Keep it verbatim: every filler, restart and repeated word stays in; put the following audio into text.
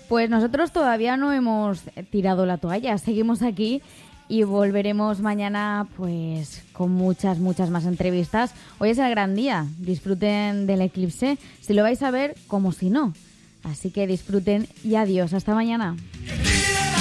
Pues nosotros todavía no hemos tirado la toalla, seguimos aquí y volveremos mañana pues con muchas, muchas más entrevistas. Hoy es el gran día, disfruten del eclipse, si lo vais a ver como si no. Así que disfruten y adiós, hasta mañana.